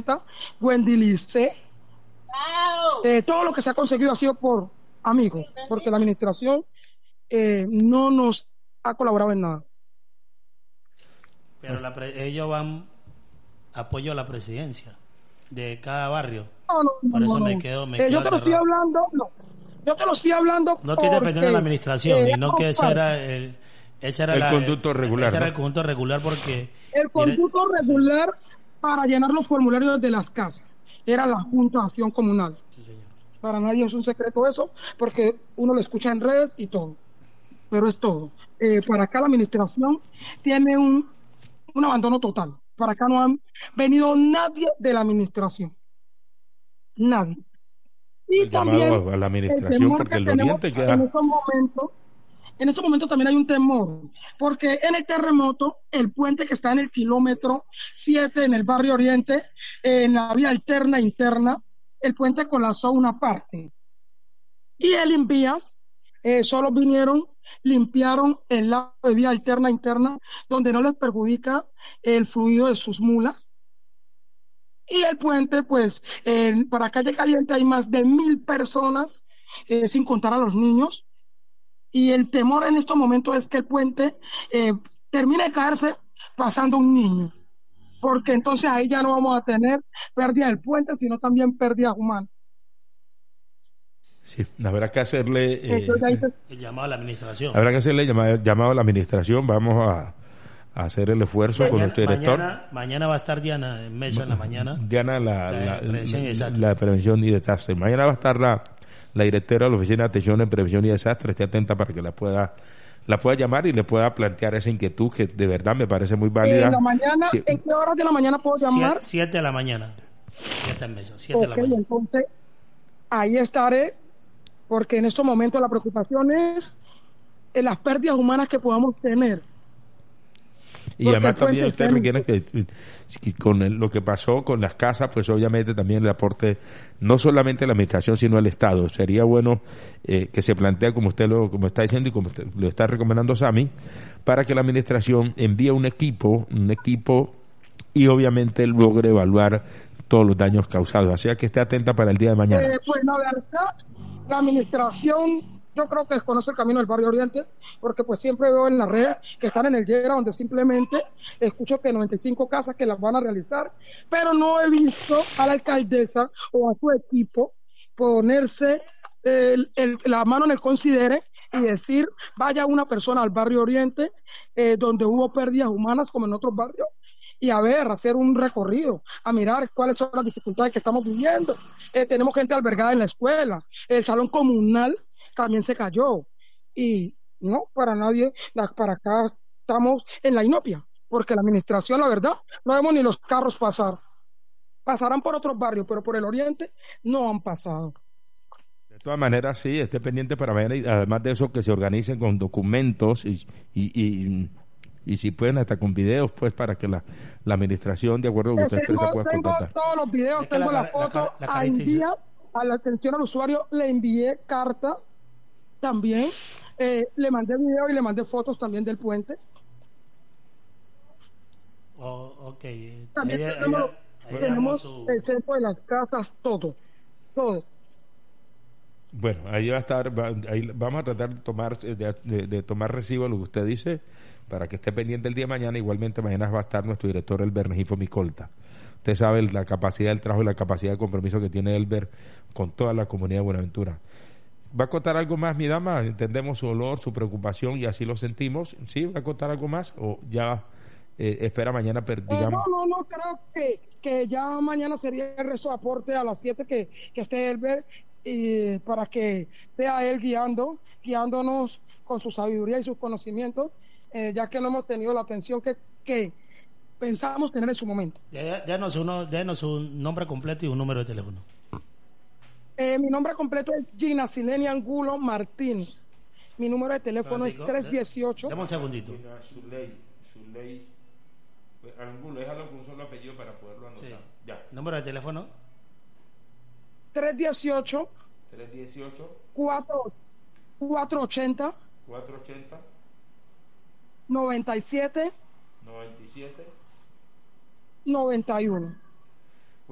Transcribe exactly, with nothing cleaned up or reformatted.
presidenta Wendy Lice. Eh, todo lo que se ha conseguido ha sido por amigos, porque la administración eh, no nos ha colaborado en nada. Pero la pre- ellos van apoyo a la presidencia de cada barrio. No, no, no, por eso no, me no. quedo me Eh, quedo yo te lo estoy aterrado. hablando, no. Yo te lo estoy hablando. No estoy defendiendo a la administración, eh, y no que ese era el ese era el la, conducto regular, ese era ¿no? el conducto regular porque el conducto dire- regular sí. Para llenar los formularios de las casas era la Junta de Acción Comunal. Sí, señor. Para nadie es un secreto eso, porque uno lo escucha en redes y todo. Pero es todo. Eh, para acá la administración tiene un, un abandono total. Para acá no han venido nadie de la administración. Nadie. Y El también llamado a la administración, el temor porque que el tenemos oriente queda... en estos momentos, en estos momentos también hay un temor, porque en el terremoto, el puente que está en el kilómetro siete en el barrio Oriente, en la vía alterna interna, el puente colapsó una parte. Y el Invías eh, solo vinieron, limpiaron el lado de vía alterna interna, donde no les perjudica el fluido de sus mulas. Y el puente, pues, eh, para Calle Caliente hay más de mil personas, eh, sin contar a los niños. Y el temor en estos momentos es que el puente eh, termine de caerse pasando un niño. Porque entonces ahí ya no vamos a tener pérdida del puente, sino también pérdidas humanas. Sí, habrá que hacerle... Eh, el llamado a la administración. Habrá que hacerle llamado, llamado a la administración. Vamos a, a hacer el esfuerzo mañana, con nuestro director. Mañana, mañana va a estar Diana en Mesa en la mañana. Diana, la, la, la, prevención, y la, la prevención y desastre. Mañana va a estar la, la directora de la Oficina de Atención en Prevención y Desastre. Esté atenta para que la pueda la pueda llamar y le pueda plantear esa inquietud que de verdad me parece muy válida. En la mañana, sí. ¿En qué horas de la mañana puedo llamar? Siete de la mañana. Ya está en Mesa, siete okay, de la mañana. Entonces, ahí estaré, porque en estos momentos la preocupación es en las pérdidas humanas que podamos tener. Y además también usted requiere que, que con el, lo que pasó con las casas, pues obviamente también el aporte no solamente a la administración sino al Estado. Sería bueno eh, que se plantee como usted lo como está diciendo y como usted, lo está recomendando Sammy, para que la administración envíe un equipo, un equipo y obviamente logre evaluar todos los daños causados. Así que esté atenta para el día de mañana. Eh, pues la verdad, la administración, yo creo que desconoce el camino del barrio Oriente, porque pues siempre veo en las redes que están en el Yera, donde simplemente escucho que noventa y cinco casas que las van a realizar, pero no he visto a la alcaldesa o a su equipo ponerse el, el, la mano en el considere y decir, vaya una persona al barrio Oriente, eh, donde hubo pérdidas humanas como en otros barrios, y a ver, hacer un recorrido, a mirar cuáles son las dificultades que estamos viviendo. Eh, tenemos gente albergada en la escuela, el salón comunal también se cayó, y no, para nadie, para acá estamos en la inopia, porque la administración, la verdad, no vemos ni los carros pasar. Pasarán por otros barrios, pero por el Oriente no han pasado. De todas maneras, sí, esté pendiente para mañana, y además de eso, que se organicen con documentos y... y, y y si pueden hasta con videos, pues, para que la, la administración, de acuerdo con usted, tengo, se pueda tengo contactar. todos los videos, es tengo la, la foto, la, la, la a envías, a la atención al usuario le envié carta también, eh, le mandé video y le mandé fotos también del puente. Oh, ok. También ella, tenemos, ella, ella tenemos su... el centro de las casas, todo, todo. Bueno, ahí va a estar, va, ahí vamos a tratar de tomar de, de, de tomar recibo de lo que usted dice, para que esté pendiente el día de mañana. Igualmente mañana va a estar nuestro director Elber Regifo Micolta. Usted sabe la capacidad del trabajo y la capacidad de compromiso que tiene Elber con toda la comunidad de Buenaventura. ¿Va a contar algo más, mi dama? Entendemos su dolor, su preocupación y así lo sentimos. ¿Sí? ¿Va a contar algo más o ya eh, espera mañana? Per, digamos... eh, no, no, no, creo que, que ya mañana sería el resto de aporte a las siete que, que esté Elber, y para que sea él guiando, guiándonos con su sabiduría y sus conocimientos, eh, ya que no hemos tenido la atención que, que pensábamos tener en su momento. Dénos uno, dénos un nombre completo y un número de teléfono. Eh, mi nombre completo es Gina Silenia Angulo Martínez. Mi número de teléfono es tres dieciocho. Dame un segundito. Zuley, Zuley Angulo, déjalo con un solo apellido para poderlo anotar. Sí. Ya. ¿Número de teléfono? tres dieciocho. tres dieciocho. cuatrocientos ochenta. cuatrocientos ochenta. noventa y siete. noventa y siete. noventa y uno.